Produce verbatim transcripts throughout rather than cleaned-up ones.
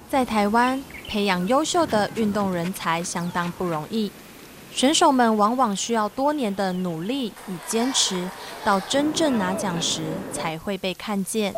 在台湾，培养优秀的运动人才相当不容易，选手们往往需要多年的努力与坚持，到真正拿奖时才会被看见。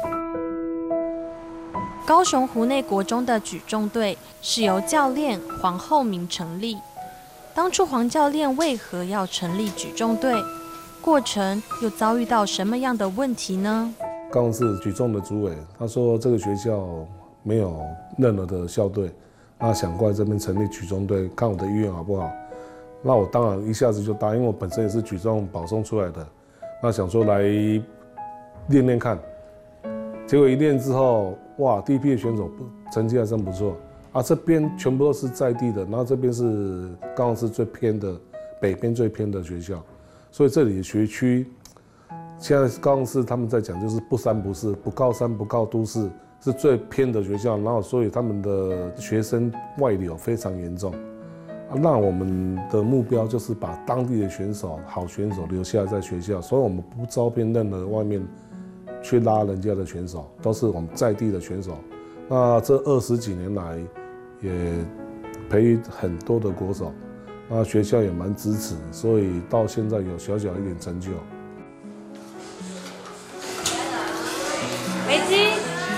高雄湖内国中的举重队是由教练黄厚明成立。当初黄教练为何要成立举重队？过程又遭遇到什么样的问题呢？ 高雄市举重的主委他说，这个学校没有任何的校队，他想过来这边成立举重队，看我的意愿好不好？那我当然一下子就答应，因为我本身也是举重保送出来的，那想说来练练看。结果一练之后，哇，第一批的选手成绩还真不错啊！这边全部都是在地的，然后这边是高雄市最偏的北边最偏的学校，所以这里的学区现在高雄市他们在讲就是不三不四，不靠山不靠都市，是最偏的学校，然后所以他们的学生外流非常严重。那我们的目标就是把当地的选手、好选手留下来在学校，所以我们不招聘任何外面去拉人家的选手，都是我们在地的选手。那这二十几年来，也培育很多的国手，那学校也蛮支持，所以到现在有小小一点成就。 美金，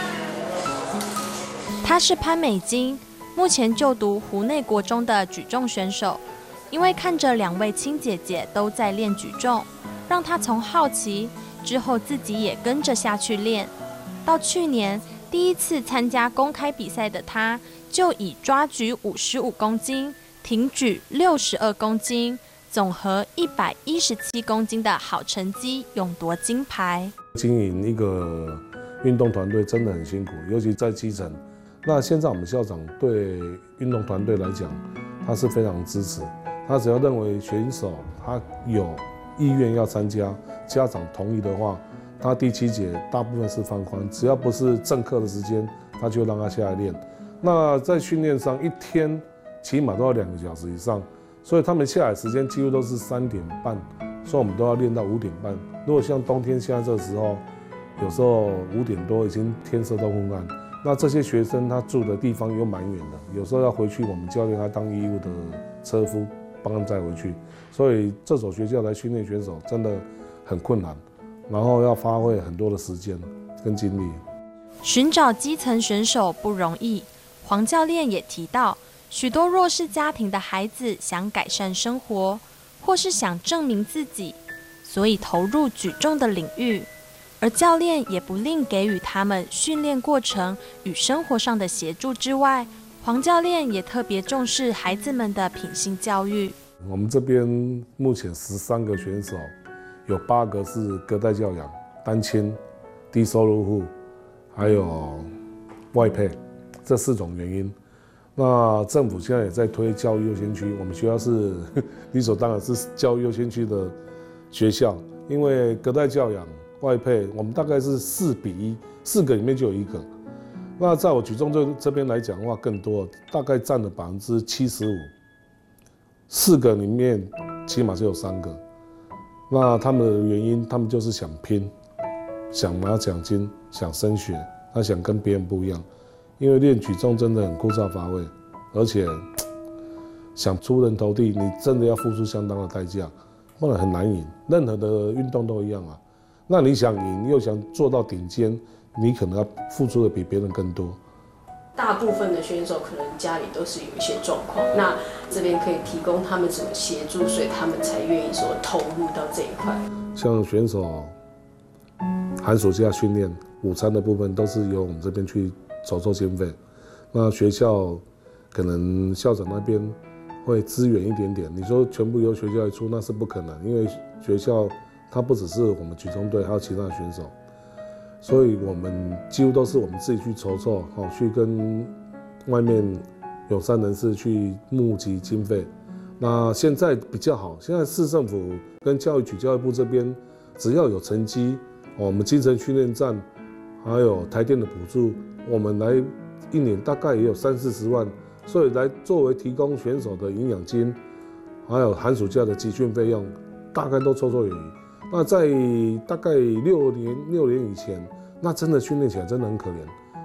她是潘美金，目前就读湖内国中的举重选手。因为看着两位亲姐姐都在练举重，让她从好奇之后自己也跟着下去练。到去年第一次参加公开比赛的她，就以抓举五十五公斤、挺举六十二公斤、总和一百一十七公斤的好成绩，勇夺金牌。 经营一个运动团队真的很辛苦，尤其在基层。那现在我们校长对运动团队来讲，他是非常支持。他只要认为选手他有意愿要参加，家长同意的话，他第七节大部分是放宽，只要不是正课的时间，他就让他下来练。那在训练上，一天起码都要两个小时以上，所以他们下来时间几乎都是三点半，所以我们都要练到五点半。如果像冬天现在这个时候，有时候五点多已经天色都昏暗。那这些学生他住的地方又蛮远的，有时候要回去，我们教练他当义务的车夫帮他们载回去，所以这所学校来训练选手真的很困难，然后要花费很多的时间跟精力。 寻找基层选手不容易，黄教练也提到，许多弱势家庭的孩子想改善生活，或是想证明自己，所以投入举重的领域。而教练也不吝给予他们训练过程与生活上的协助之外，黄教练也特别重视孩子们的品性教育。 我们这边目前十三个选手，有八个是隔代教养、单亲、低收入户，还有外配，这四种原因。那政府现在也在推教育优先区，我们学校是理所当然是教育优先区的学校，因为隔代教养、外配，我们大概是四比一，四个里面就有一个。那在我举重队这边来讲的话，更多，大概占了百分之七十五，四个里面起码就有三个。那他们的原因，他们就是想拼，想拿奖金，想升学，他想跟别人不一样。因为练举重真的很枯燥乏味，而且想出人头地，你真的要付出相当的代价，不然很难赢。任何的运动都一样啊。那你想赢又想做到顶尖，你可能要付出的比别人更多。 大部分的选手可能家里都是有一些状况，那这边可以提供他们什么协助，所以他们才愿意说投入到这一块。 像选手寒暑假训练、午餐的部分都是由我们这边去筹措经费。那学校可能校长那边会支援一点点，你说全部由学校来出，那是不可能，因为学校它不只是我们举重队，还有其他的选手，所以我们几乎都是我们自己去筹措，去跟外面友善人士去募集经费。那现在比较好，现在市政府跟教育局、教育部这边，只要有成绩，我们精神训练站，还有台电的补助，我们来一年大概也有三四十万，所以来作为提供选手的营养金，还有寒暑假的集训费用，大概都绰绰有余。那在大概六年六年以前，那真的训练起来真的很可怜。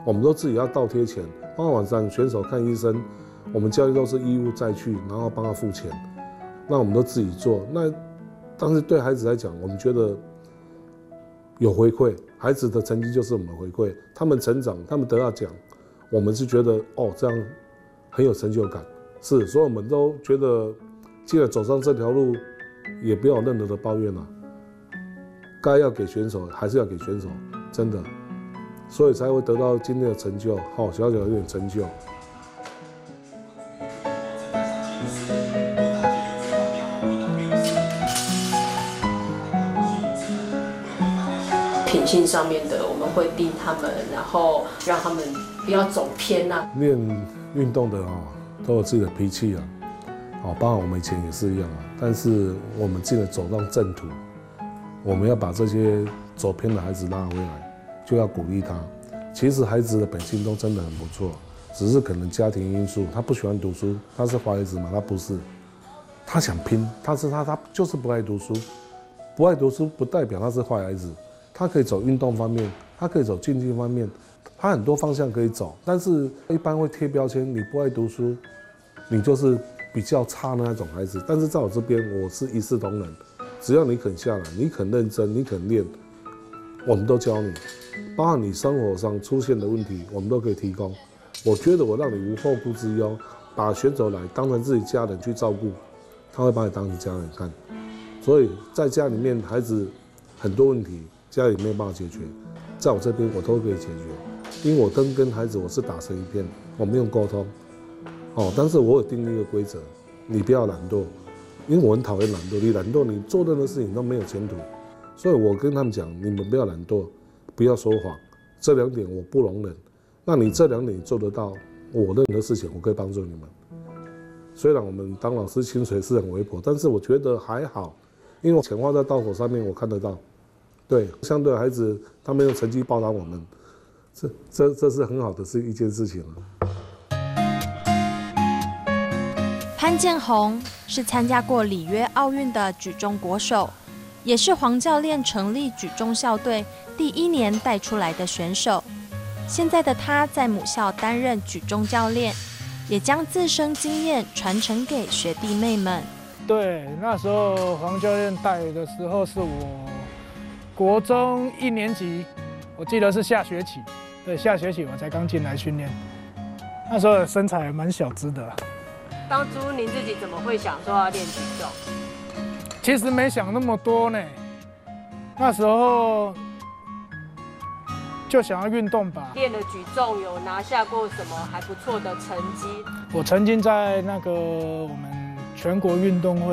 我们都自己要倒贴钱，包括晚上选手看医生，我们教练都是义务再去，然后帮他付钱，那我们都自己做。那但是对孩子来讲，我们觉得有回馈，孩子的成绩就是我们的回馈，他们成长，他们得到奖，我们是觉得哦这样很有成就感，是，所以我们都觉得，既然走上这条路，也不要有任何的抱怨了，该要给选手还是要给选手，真的，所以才会得到今天的成就，好，小小有点成就。 品性上面的，我们会盯他们，然后让他们不要走偏啊。 练运动的啊，都有自己的脾气啊，哦，包括我们以前也是一样啊。但是我们既然走上正途，我们要把这些走偏的孩子拉回来，就要鼓励他。其实孩子的本性都真的很不错，只是可能家庭因素，他不喜欢读书，他是坏孩子吗？他不是，他想拼，他是他他就是不爱读书，不爱读书不代表他是坏孩子。他可以走运动方面，他可以走竞技方面，他很多方向可以走，但是一般会贴标签，你不爱读书，你就是比较差的那种孩子。但是在我这边，我是一视同仁，只要你肯下来，你肯认真，你肯练，我们都教你，包括你生活上出现的问题，我们都可以提供。我觉得我让你无后顾之忧，把选手来当成自己家人去照顾，他会把你当成家人看。所以在家里面，孩子很多问题。家里没有办法解决，在我这边我都可以解决，因为我跟跟孩子我是打成一片，我们用沟通，哦，但是我有定立一个规则，你不要懒惰，因为我很讨厌懒惰，你懒惰你做任何事情都没有前途，所以我跟他们讲，你们不要懒惰，不要说谎，这两点我不容忍。那你这两点做得到，我任何事情我可以帮助你们。虽然我们当老师薪水是很微薄，但是我觉得还好，因为钱花在刀口上面，我看得到。对，相对孩子，他们用成绩报答我们，这这这是很好的是一件事情了。 潘建宏是参加过里约奥运的举重国手，也是黄教练成立举重校队第一年带出来的选手。现在的他在母校担任举重教练，也将自身经验传承给学弟妹们。 对，那时候黄教练带的时候是我国中一年级，我记得是下学期，对，下学期我才刚进来训练。那时候的身材蛮小只的。 当初您自己怎么会想说要练举重？ 其实没想那么多呢，那时候就想要运动吧。 练了举重有拿下过什么还不错的成绩？ 我曾经在那个我们全国运动会